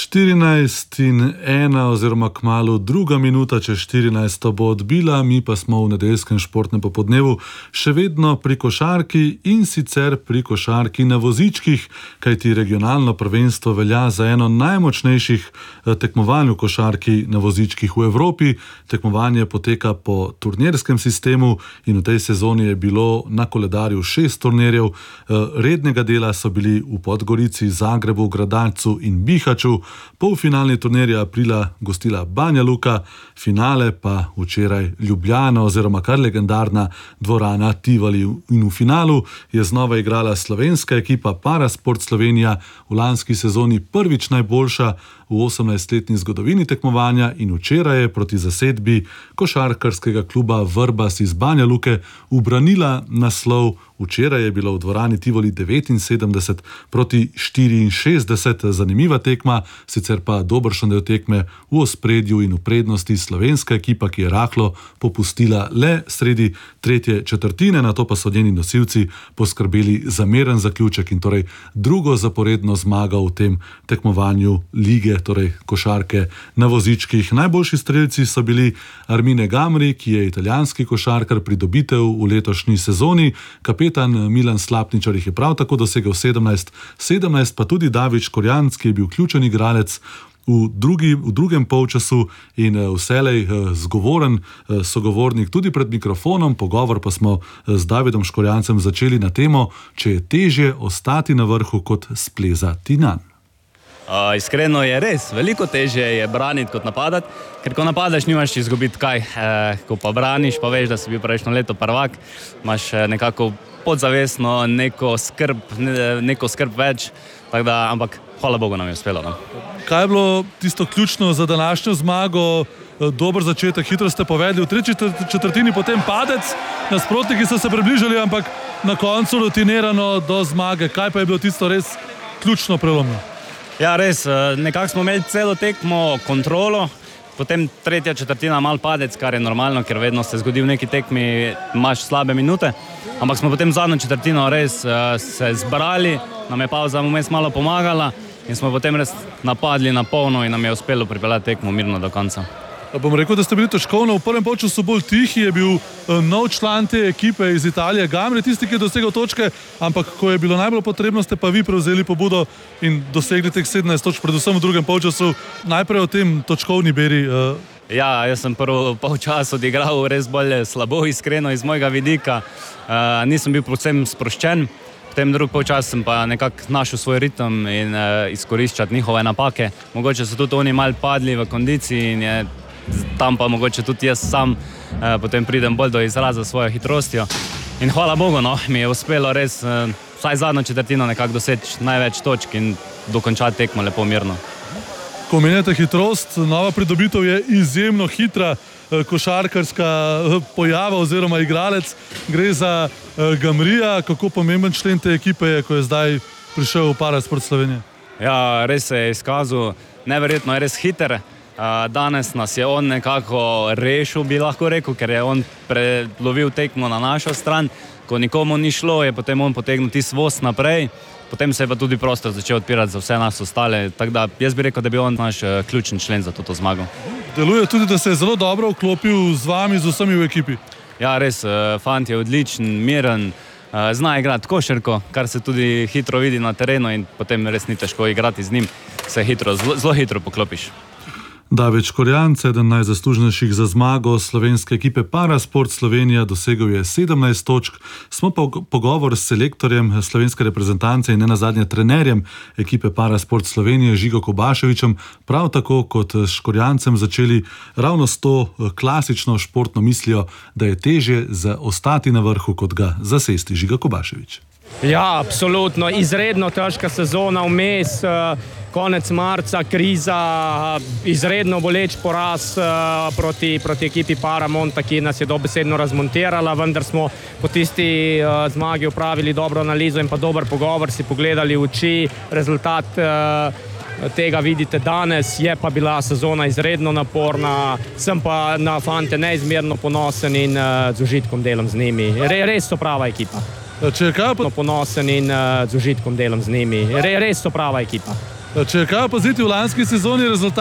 14:01 oziroma kmalu druga minuta čez 14 bo odbila, mi pa smo v nedeljskem športnem popoldnevu še vedno pri košarki in sicer pri košarki na vozičkih, kajti regionalno prvenstvo velja za eno najmočnejših tekmovanj v košarki na vozičkih v Evropi. Tekmovanje poteka po turnirskem sistemu in v tej sezoni je bilo na koledarju 6 turnirjev. Rednega dela so bili v Podgorici, Zagrebu, Gradaču in Bihaću. Polfinalni turnir je aprila gostila Banja Luka, finale pa včeraj Ljubljana oziroma kar legendarna dvorana Tivoli. In v finalu je znova igrala slovenska ekipa Parasport Slovenija, v lanski sezoni prvič najboljša v 18-letni zgodovini tekmovanja, in včeraj je proti zasedbi košarkarskega kluba Vrbas iz Banja Luke ubranila naslov. Včeraj je bilo v dvorani Tivoli 79 proti 64, zanimiva tekma, sicer pa dobršen del tekme v ospredju in v prednosti slovenska ekipa, ki je rahlo popustila le sredi tretje četrtine, nato pa so njeni nosilci poskrbeli za miren zaključek in torej drugo zaporedno zmago v tem tekmovanju lige, torej košarke na vozičkih. Najboljši strelci so bili Armine Gamri, ki je italijanski košarkar, pridobitev v letošnji sezoni, kapetan Milan Slapničar jih je prav tako dosegel 17, pa tudi David Škorjanc, ki je bil ključen igralec v drugem polčasu in vselej zgovoren sogovornik tudi pred mikrofonom. Pogovor pa smo z Davidom Škorjancem začeli na temo, če je težje ostati na vrhu kot splezati nanj. Iskreno je res, veliko težje je braniti kot napadati, ker ko napadaš nimaš izgubiti kaj, ko pa braniš, pa veš, da si bil prejšnjo leto prvak, imaš nekako podzavestno neko skrb več, tako da, ampak hvala Bogu nam je uspelo. No. Kaj je bilo tisto ključno za današnjo zmago? Dober začetek, hitro ste povedali, v tretji četrtini potem padec, nasprotniki so se približali, ampak na koncu rutinirano do zmage. Kaj pa je bilo tisto res ključno prelomno? Ja, res, nekako smo imeli celo tekmo kontrolo, potem tretja četrtina mal padec, kar je normalno, ker vedno se zgodi v neki tekmi, imaš slabe minute, ampak smo potem zadnjo četrtino res se zbrali, nam je pauza vmes malo pomagala in smo potem res napadli na polno in nam je uspelo pripeljati tekmo mirno do konca. Bom rekel, da ste bili točkovno v prvem polčasu bolj tihi, je bil nov član te ekipe iz Italije, Gamri, tisti, ki je dosegel točke, ampak ko je bilo najbolj potrebno, ste pa vi prevzeli pobudo in dosegli teh 17 točk, predvsem v drugem polčasu. Najprej o tem točkovni beri. Ja, jaz sem prvo polčas odigral res bolj slabo, iskreno iz mojega vidika. Nisem bil predvsem sproščen. Potem drugi polčas sem pa nekako našel svoj ritem in izkoriščati njihove napake. Mogoče so tudi oni malo padli v kondiciji in je tam pa mogoče tudi jaz sam potem pridem bolj do izraza svojo hitrostjo. In hvala Bogu, no, mi je uspelo res vsaj zadnjo četrtino nekako doseči največ točk in dokončati tekmo lepo mirno. Ko omenjate hitrost, nova pridobitev je izjemno hitra košarkarska pojava oziroma igralec. Gre za Gamrija. Kako pomemben člen te ekipe je, ko je zdaj prišel v Parasport Slovenije? Ja, res se je izkazal. Neverjetno je res hiter. Danes nas je on nekako rešil, bi lahko rekel, ker je on prelovil tekmo na našo stran. Ko nikomu ni šlo, je potem on potegnil tisti voz naprej. Potem se je pa tudi prostor začel odpirati za vse nas ostale. Tako da jaz bi rekel, da bi on naš ključni člen za to zmago. Deluje tudi, da se je zelo dobro vklopil z vami, z vsemi v ekipi. Ja, res, fant je odličen, miren, zna igrati košarko, kar se tudi hitro vidi na terenu in potem res ni težko igrati z njim. Se zelo hitro poklopiš. David Škorjanc, eden najzaslužnejših za zmago slovenske ekipe Parasport Slovenija, dosegel je 17 točk. Smo pa pogovor s selektorjem slovenske reprezentance in nenazadnje trenerjem ekipe Parasport Slovenije Žigo Kobaševićem, prav tako kot s Škorjancem začeli ravno s to klasično športno mislijo, da je težje ostati na vrhu, kot ga zasesti. Žiga Kobašević. Ja, absolutno, izredno težka sezona vmes, konec marca, kriza, izredno boleč poraz proti ekipi Paramonta, ki nas je dobesedno razmontirala, vendar smo po tisti zmagi opravili dobro analizo in pa dober pogovor, si pogledali v oči, rezultat tega vidite danes, je pa bila sezona izredno naporna, sem pa na fante neizmerno ponosen in z užitkom delam z njimi. Res so prava ekipa. Ponosen in z užitkom delam z njimi. Res so prava ekipa. Če je kaj opaziti v lanski sezoni rezultat.